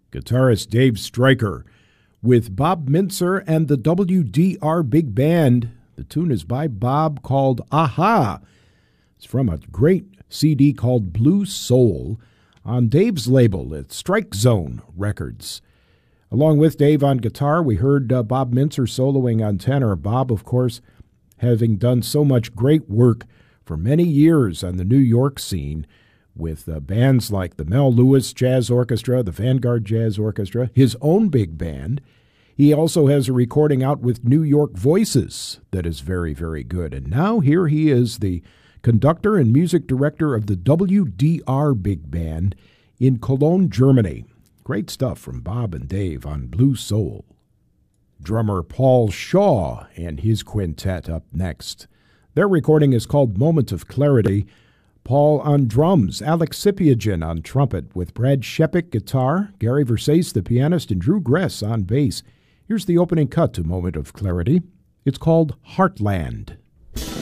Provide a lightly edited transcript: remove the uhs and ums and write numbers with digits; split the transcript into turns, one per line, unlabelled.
Guitarist Dave Stryker with Bob Mintzer and the WDR Big Band. The tune is by Bob, called Aha. It's from a great CD called Blue Soul on Dave's label at Strike Zone Records. Along with Dave on guitar, we heard Bob Mintzer soloing on tenor. Bob, of course, having done so much great work for many years on the New York scene with bands like the Mel Lewis Jazz Orchestra, the Vanguard Jazz Orchestra, his own big band. He also has a recording out with New York Voices that is very, very good. And now here he is, the conductor and music director of the WDR Big Band in Cologne, Germany. Great stuff from Bob and Dave on Blue Soul. Drummer Paul Shaw and his quintet up next. Their recording is called Moment of Clarity. Paul on drums, Alex Sipiagin on trumpet, with Brad Shepik guitar, Gary Versace the pianist, and Drew Gress on bass. Here's the opening cut to Moment of Clarity. It's called Heartland.